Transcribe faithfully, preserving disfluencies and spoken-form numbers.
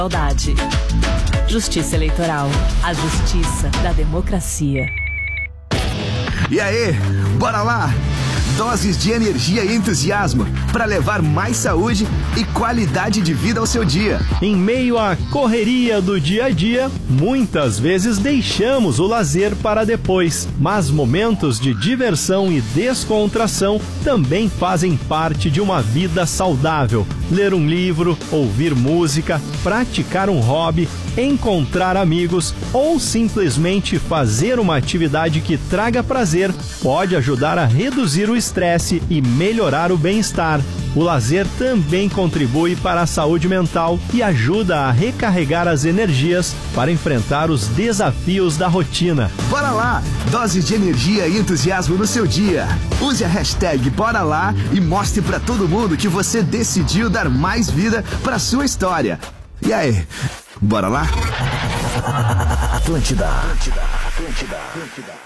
Saudade. Justiça Eleitoral. A justiça da democracia. E aí, bora lá? Doses de energia e entusiasmo para levar mais saúde e qualidade de vida ao seu dia. Em meio à correria do dia a dia, muitas vezes deixamos o lazer para depois, mas momentos de diversão e descontração também fazem parte de uma vida saudável. Ler um livro, ouvir música, praticar um hobby, encontrar amigos ou simplesmente fazer uma atividade que traga prazer pode ajudar a reduzir o estresse e melhorar o bem-estar. O lazer também contribui para a saúde mental e ajuda a recarregar as energias para enfrentar os desafios da rotina. Bora lá! Doses de energia e entusiasmo no seu dia. Use a hashtag Bora Lá e mostre para todo mundo que você decidiu dar mais vida para sua história. E aí, bora lá? Atlântida. Atlântida. Atlântida. Atlântida.